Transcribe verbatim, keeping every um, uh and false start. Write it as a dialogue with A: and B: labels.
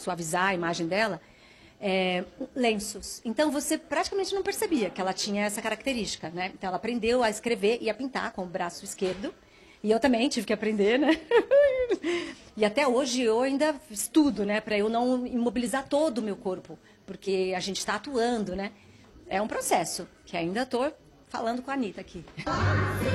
A: suavizar a imagem dela, é, lenços. Então você praticamente não percebia que ela tinha essa característica, né? Então ela aprendeu a escrever e a pintar com o braço esquerdo. E eu também tive que aprender, né? E até hoje eu ainda estudo, né? Para eu não imobilizar todo o meu corpo, porque a gente está atuando, né? É um processo que ainda estou falando com a Anitta aqui.